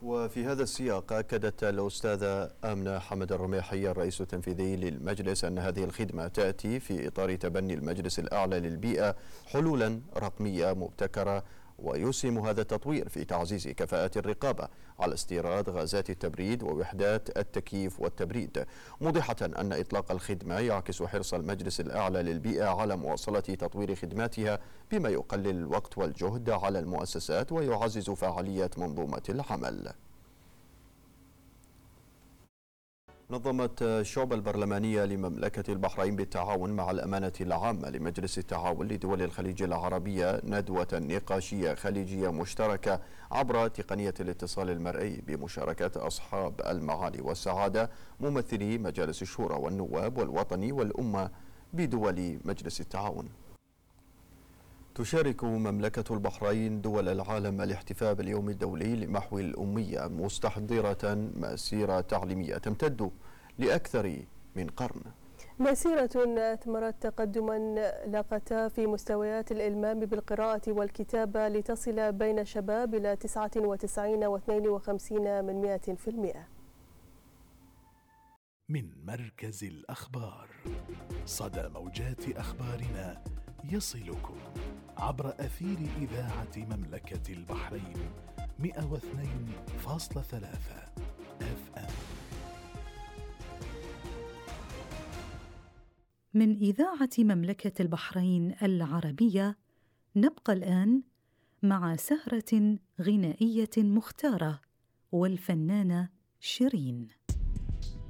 وفي هذا السياق أكدت الأستاذة آمنة حمد الرميحي الرئيس التنفيذي للمجلس أن هذه الخدمة تأتي في إطار تبني المجلس الأعلى للبيئة حلولا رقمية مبتكرة، ويسهم هذا التطوير في تعزيز كفاءة الرقابة على استيراد غازات التبريد ووحدات التكييف والتبريد، موضحة أن إطلاق الخدمة يعكس حرص المجلس الأعلى للبيئة على مواصلة تطوير خدماتها بما يقلل الوقت والجهد على المؤسسات ويعزز فاعلية منظومة العمل. نظمت الشعبة البرلمانية لمملكة البحرين بالتعاون مع الأمانة العامة لمجلس التعاون لدول الخليج العربية ندوة نقاشية خليجية مشتركة عبر تقنية الاتصال المرئي بمشاركة أصحاب المعالي والسعادة ممثلي مجالس الشورى والنواب والوطني والأمة بدول مجلس التعاون. تشارك مملكة البحرين دول العالم الاحتفاء باليوم الدولي لمحو الأمية مستحضرة مسيرة تعليمية تمتد لأكثر من قرن. مسيرة أثمرت تقدما لاقت في مستويات الإلمام بالقراءة والكتابة لتصل بين الشباب إلى 99.52%. من مركز الأخبار صدى موجات أخبارنا يصلكم عبر أثير إذاعة مملكة البحرين 102.3 FM. من إذاعة مملكة البحرين العربية نبقى الآن مع سهرة غنائية مختارة والفنانة شيرين.